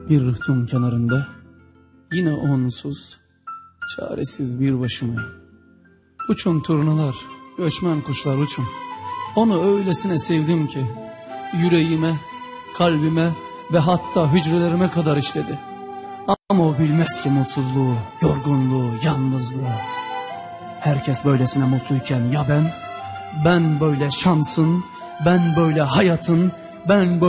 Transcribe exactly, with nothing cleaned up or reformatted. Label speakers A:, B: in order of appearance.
A: Bir rıhtım kenarında yine onsuz, çaresiz bir başımayım. Uçun turnalar, göçmen kuşlar uçun. Onu öylesine sevdim ki yüreğime, kalbime ve hatta hücrelerime kadar işledi. Ama o bilmez ki mutsuzluğu, yorgunluğu, yalnızlığı. Herkes böylesine mutluyken ya ben? Ben böyle şansın, ben böyle hayatın, ben böyle